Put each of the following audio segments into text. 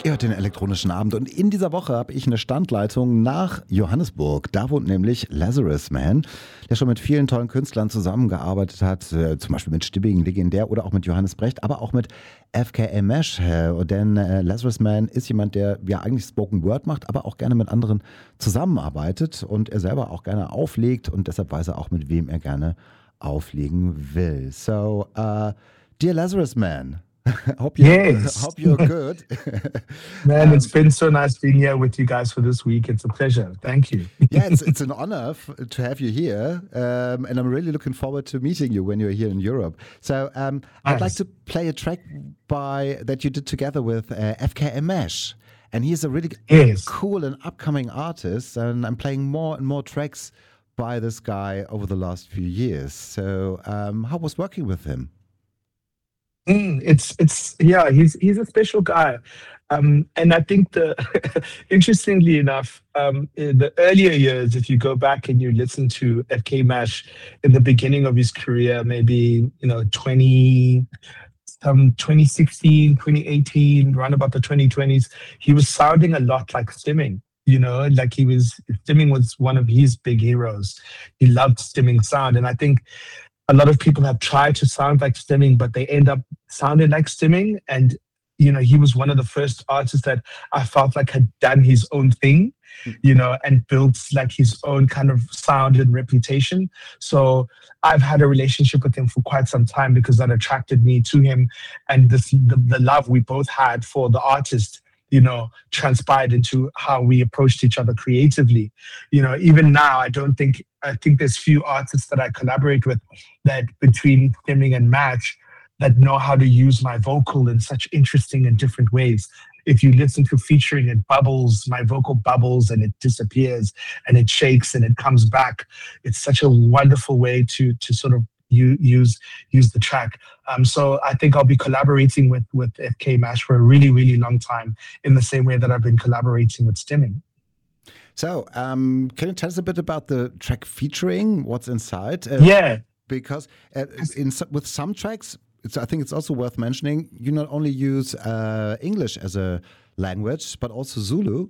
Ihr hört den elektronischen Abend und in dieser Woche habe ich eine Standleitung nach Johannesburg. Da wohnt nämlich Lazarus Man, der schon mit vielen tollen Künstlern zusammengearbeitet hat, zum Beispiel mit Stibbing, legendär, oder auch mit Johannes Brecht, aber auch mit FKA Mesh. Denn Lazarus Man ist jemand, der ja eigentlich Spoken Word macht, aber auch gerne mit anderen zusammenarbeitet und er selber auch gerne auflegt und deshalb weiß er auch, mit wem er gerne auflegen will. So, dear Lazarus Man, Yes. hope you're good. Man, it's been so nice being here with you guys for this week. It's a pleasure. Thank you. Yeah, it's an honor to have you here. And I'm really looking forward to meeting you when you're here in Europe. So I'd like to play a track that you did together with FKA Mesh. And he's a really cool and upcoming artist. And I'm playing more and more tracks by this guy over the last few years. So how was working with him? He's a special guy, and I think interestingly enough, in the earlier years, if you go back and you listen to FK Mash in the beginning of his career, maybe 2016, 2018, around about the 2020s, he was sounding a lot like Stimming. Stimming was one of his big heroes. He loved Stimming sound, and I think a lot of people have tried to sound like Stimming, but they end up sounding like Stimming. And, he was one of the first artists that I felt like had done his own thing, and built like his own kind of sound and reputation. So I've had a relationship with him for quite some time because that attracted me to him. And the love we both had for the artist, transpired into how we approached each other creatively. Even now, I think there's few artists that I collaborate with that between Stimming and Match that know how to use my vocal in such interesting and different ways. If you listen to featuring, it bubbles, my vocal bubbles and it disappears and it shakes and it comes back. It's such a wonderful way to sort of use the track. So I think I'll be collaborating with FK Mash for a really, really long time in the same way that I've been collaborating with Stimming. So can you tell us a bit about the track featuring, what's inside? Because with some tracks, I think it's also worth mentioning, you not only use English as a language, but also Zulu.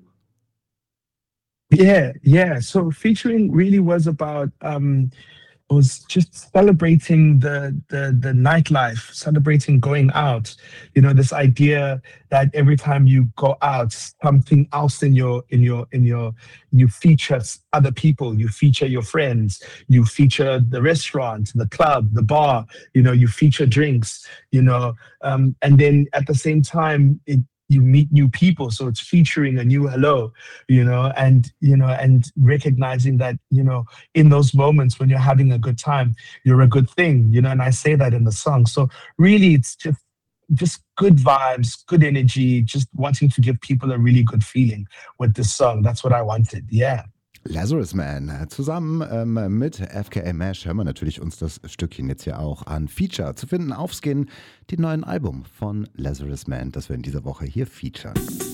Yeah. So featuring really was about was just celebrating the nightlife, celebrating going out. This idea that every time you go out, something else you feature other people, you feature your friends, you feature the restaurant, the club, the bar, you feature drinks, and then at the same time you meet new people, so it's featuring a new hello, and recognizing that, in those moments when you're having a good time, you're a good thing, and I say that in the song. So really, it's just good vibes, good energy, just wanting to give people a really good feeling with this song. That's what I wanted, yeah. Lazarus Man, zusammen mit FKA Mesh hören wir natürlich uns das Stückchen jetzt hier auch an. Feature zu finden auf Skin, dem neuen Album von Lazarus Man, das wir in dieser Woche hier featuren.